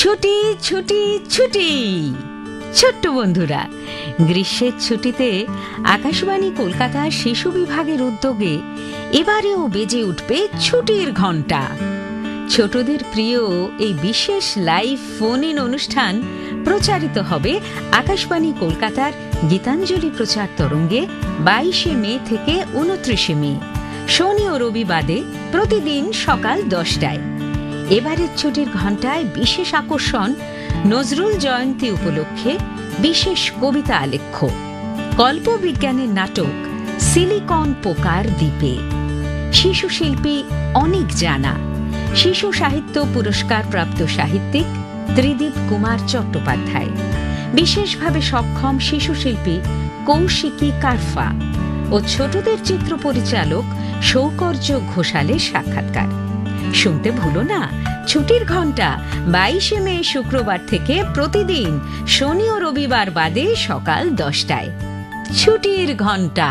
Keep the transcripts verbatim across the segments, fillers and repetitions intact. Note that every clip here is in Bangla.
ছুটি ছুটি ছুটি। ছোট্ট বন্ধুরা, গ্রীষ্মের ছুটিতে আকাশবাণী কলকাতার শিশু বিভাগের উদ্যোগে এবারেও বেজে উঠবে ছুটির ঘণ্টা। ছোটদের প্রিয় এই বিশেষ লাইভ ফোন ইন অনুষ্ঠান প্রচারিত হবে আকাশবাণী কলকাতার গীতাঞ্জলি প্রচার তরঙ্গে বাইশে মে থেকে উনত্রিশে মে, শনি ও রবিবারে প্রতিদিন সকাল দশটায়। এবারের ছুটির ঘণ্টায় বিশেষ আকর্ষণ নজরুল জয়ন্তী উপলক্ষে বিশেষ কবিতা আলেখ্য, কল্পবিজ্ঞানের নাটক সিলিকন পোকার দ্বীপে, শিশু শিল্পী অনেক জানা, শিশু সাহিত্য পুরস্কার প্রাপ্ত সাহিত্যিক ত্রিদীপ কুমার চট্টোপাধ্যায়, বিশেষভাবে সক্ষম শিশু শিল্পী কৌশিকী কারফা ও ছোটদের চিত্র পরিচালক সৌকর্য ঘোষালের সাক্ষাৎকার। শুনতে ভুলো না ছুটির ঘণ্টা বাইশে মে শুক্রবার থেকে প্রতিদিন শনি ও রবিবার বাদে সকাল দশটায়। ছুটির ঘণ্টা।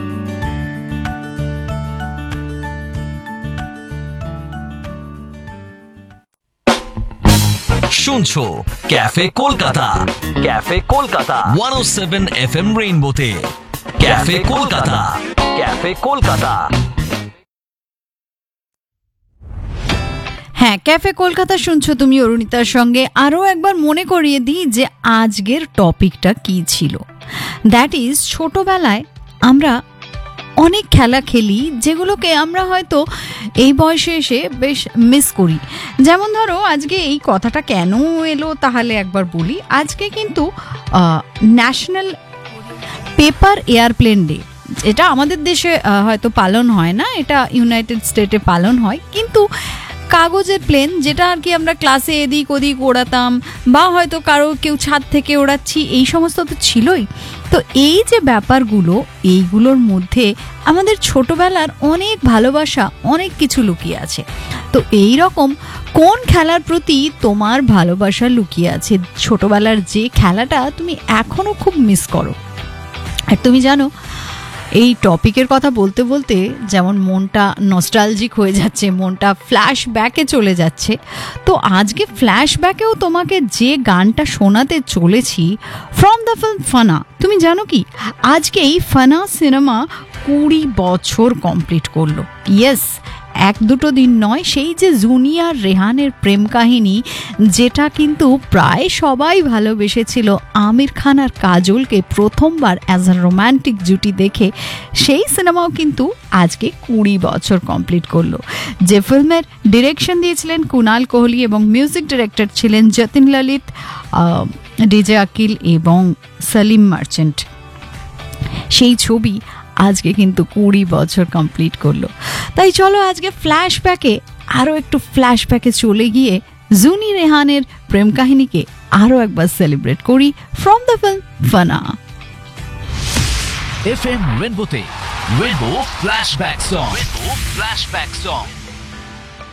শুনছো ক্যাফে কলকাতা, ক্যাফে কলকাতা একশো সাত F M রেইনবোতে। Cafe Kolkata, cafe Kolkata. হ্যাঁ, ক্যাফে কলকাতা শুনছো তুমি অরুণিতার সঙ্গে। আরও একবার মনে করিয়ে দিই যে আজকের টপিকটা কি ছিল। দ্যাট ইজ, ছোটবেলায় আমরা অনেক খেলা খেলি যেগুলোকে আমরা হয়তো এই বয়সে এসে বেশ মিস করি। যেমন ধরো, আজকে এই কথাটা কেন এলো তাহলে একবার বলি। আজকে কিন্তু ন্যাশনাল পেপার এয়ারপ্লেন ডে। এটা আমাদের দেশে হয়তো পালন হয় না, এটা ইউনাইটেড স্টেটে পালন হয়। কিন্তু কাগজের প্লেন, যেটা আর কি আমরা ক্লাসে এদিক ওদিক ওড়াতাম, বা হয়তো কারো কেউ ছাদ থেকে ওড়াচ্ছি, এই সমস্ত তো ছিলই। তো এই যে ব্যাপারগুলো, এইগুলোর মধ্যে আমাদের ছোটবেলার অনেক ভালোবাসা, অনেক কিছু লুকিয়ে আছে। তো এই রকম কোন খেলার প্রতি তোমার ভালোবাসা লুকিয়ে আছে? ছোটবেলার যে খেলাটা তুমি এখনো খুব মিস করো। আর তুমি জানো, এই টপিকের কথা বলতে বলতে যেমন মনটা নস্টালজিক হয়ে যাচ্ছে, মনটা ফ্ল্যাশব্যাকে চলে যাচ্ছে। তো আজকে ফ্ল্যাশব্যাকেও তোমাকে যে গানটা শোনাতে চলেছি, ফ্রম দ্য ফিল্ম ফানা। তুমি জানো কি, আজকে এই ফানা সিনেমা কুড়ি বছর কমপ্লিট করলো। ইয়েস, এক দুটো দিন নয়। সেই যে জুনি আর রেহানের প্রেম কাহিনী, যেটা কিন্তু প্রায় সবাই ভালোবেসেছিল আমির খান আর কাজলকে প্রথমবার অ্যাজ আ রোম্যান্টিক জুটি দেখে, সেই সিনেমাও কিন্তু আজকে কুড়ি বছর কমপ্লিট করলো। যে ফিল্মের ডিরেকশন দিয়েছিলেন কুনাল কোহলি এবং মিউজিক ডিরেক্টর ছিলেন যতীন ললিত, ডিজে আকিল এবং সলিম মার্চেন্ট, সেই ছবি আজকে কিন্তু কুড়ি বছর কমপ্লিট করলো। তাই চলো আজকে ফ্ল্যাশব্যাকে আরও একটু ফ্ল্যাশব্যাকে চলে গিয়ে জুনি রেহানের প্রেম কাহিনীকে আরও একবার সেলিব্রেট করি from the film Fanaa. F M রেইনবোতে rainbow flashback song, rainbow flashback song.